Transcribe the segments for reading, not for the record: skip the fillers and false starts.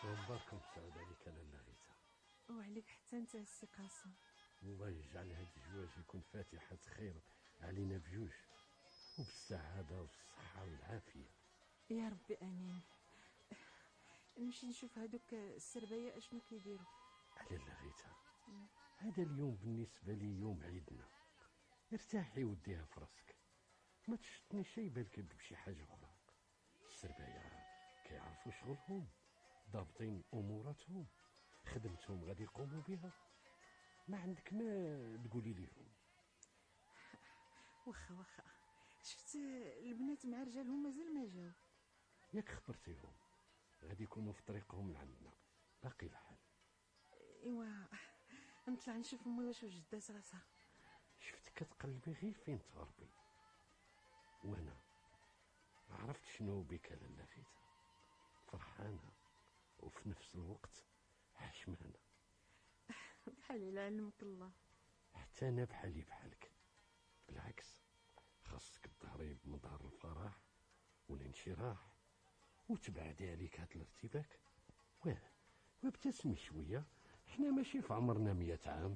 مبارك مسعود عليك لاله غيتا. وعليك حتى انت السي قاسم. الله يجعل هاد الزواج يكون فاتحة خير علينا بجوج، وبالسعادة والصحة والعافية يا ربي امين. نمشي نشوف هادوك السربية اشنو كيديروا. لاله غيتا، هذا اليوم بالنسبة لي يوم عيدنا. ارتاحي وديها في راسك، ما تشطني شي بالك بشي حاجة أخرى. السربايا كيعرفوا شغلهم، ضابطين أموراتهم، خدمتهم غادي يقوموا بها. ما عندك ما تقولي ليهم؟ واخا شفت البنات مع رجالهم مازال ما جاو. ياك خبرتيهم غادي يكونوا في طريقهم لعندنا، باقي الحال. ايوا نطلع نشوف امي واش وجدات راسها. شفتك كتقلبي غير فين تهربي، وانا عرفت شنو بك لاله غيتا، فرحانه وفي نفس الوقت حشمانه. بحال علمك الله. حتى انا بحالي بحالك، بالعكس خاصك تظهري بمظهر الفرح والانشراح وتبعدي عليك هاد الارتباك. وابتسمي شويه، حنا ماشي في عمرنا 100 عام.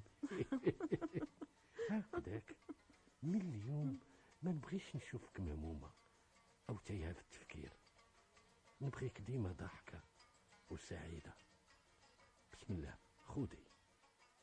هكذاك من اليوم ما نبغيش نشوفك مهمومه او تايهه في التفكير، نبغيك ديما ضاحكه وسعيده. بسم الله، خذي.